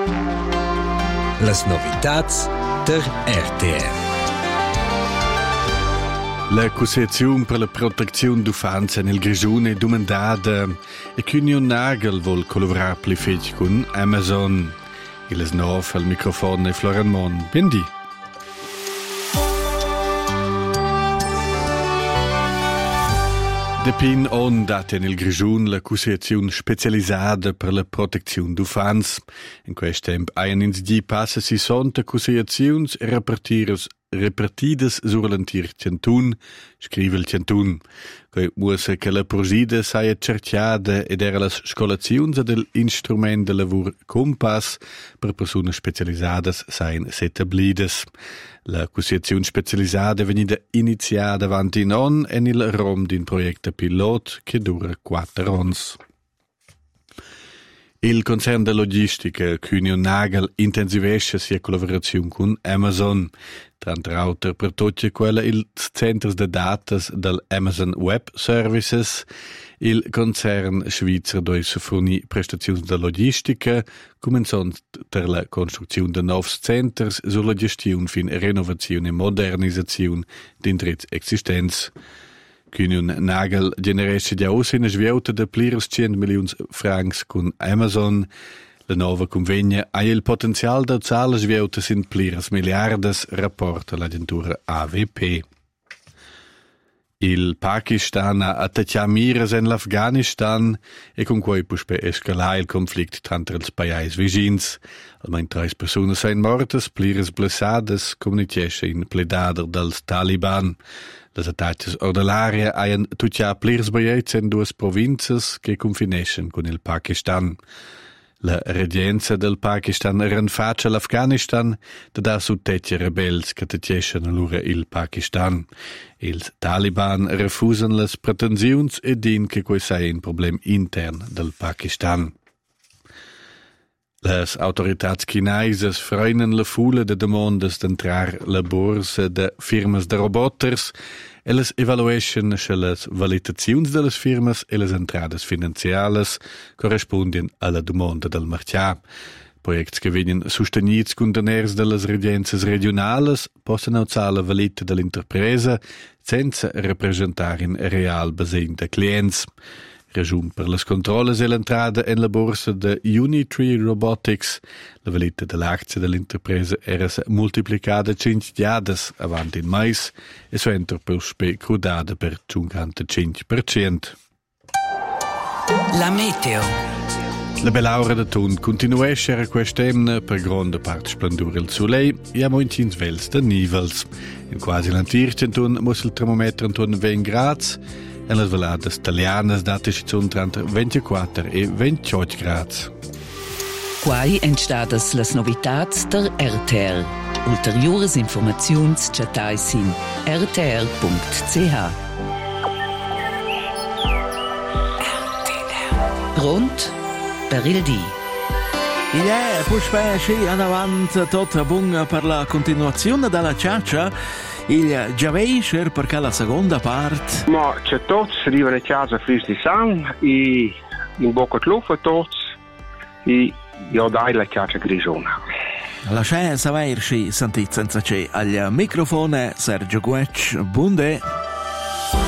Las novitats der RTR. La Cussegziun per la protezione d'uffants nel Grischun è domandata e Cunion Nagel vuol collaborare pli fetg con Amazon. Il es nov al microfono e Florian Mon. Bendi. Depin on data nel Grischun la Cussegziun specializzata per la protezione d'uffants. In questo tempo ein ins di passa 60 Cussegziuns e repartidas sur l'antir Ciantun, scrive il Ciantun. Che muossa che la prosida saia cerchiada ed era las scolaziuns dell'instrument de lavur Compass per persone specialisadas sain s'etablidas. La Cussegziun specializzata venida iniziata avanti in on e nel rom din progetto pilot che dura 4 ans. Il concern de logistica Cunion Nagel intensivesce sia collaborazione con Amazon. Tra l'altro per tutte quelle il centros de datas del Amazon Web Services, il concern svizzer dove fornì prestazioni de logistica, cominciando per la costruzione de novs centers sulla gestione fin renovazione e modernizzazione di indrizzi existenz. Cunion Nagel generesce già aussi una sviauta de pliras 100 milions francs con Amazon. La nova convegna ha il potenzial da zala sviauta sin pliras miliardas, rapporta l'agentura AVP. Il Pakistan ha attaccato miras in l'Afghanistan e con cui puspe escalare il conflitto tra ils paesi vicins. Almeno 3 persone sono morte, pliras blessadas, comunicazione in pledader dels Taliban. Les attacchi ordinarie hanno tutti pliras baiets in 2 provinces che confinescen con il Pakistan. La regenza del Pakistan rinfaccia l'Afghanistan da dar su tecce rebels che tecescen allora il Pakistan. Il Taliban refusan las pretensiuns e din che questo è un problem intern del Pakistan. Las autoritats chinaises freinen la fula de demandas d'entrar la borsa de firmas de roboters e las evaluation sche las validaziuns de las firmas e las entradas finanzialas correspondien alla domanda del marchà. Projekts che venien sostenits con deners de las regences regionales possono alzare la validità dell'interpresa senza rappresentare in real basegn de clients. Ragiun per las controlles e l'entrada en la borsa de Unitree Robotics. La validità dell'azia dell'interpresa era multiplicata 5 giadas avanti in mais e suentra per spe crudada per 55%. La meteo. La bell'aura de tun continua a essere quest'emne per grande parte splendore il soleil e a montins vels de nivels. In quasi l'antir Ciantun muss il termometro intorno 20 gradi e le veladas italianas date sono tra 24 e 28 gradi. Quai entstadas las novitats der RTR. Ulteriores informaziuns chatai sin rtr.ch. Rund per il di. Il è puspesci in avanti tot buon per la continuazione della ciaccia. Il Giavescher perché la seconda parte. Ma c'è tutti arrivano a casa fris di San e in bocca di lufa tutti e io dai la ciaccia grigiona. La scena saverci sentite senza c'è al microfono Sergio Guec. Bunde.